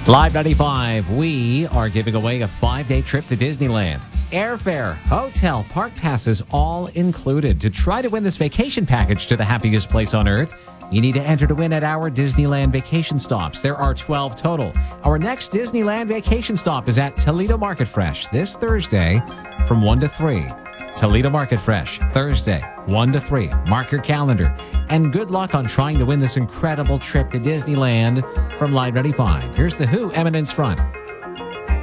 Live 95, we are giving away a 5-day trip to Disneyland. Airfare, hotel, park passes, all included. To try to win this vacation package to the happiest place on earth, you need to enter to win at our Disneyland vacation stops. There are 12 total. Our next Disneyland vacation stop is at Toledo Market Fresh this Thursday from 1 to 3. Toledo Market Fresh, Thursday, 1 to 3. Mark your calendar. And good luck on trying to win this incredible trip to Disneyland from Live 95. Here's the Who Eminence Front.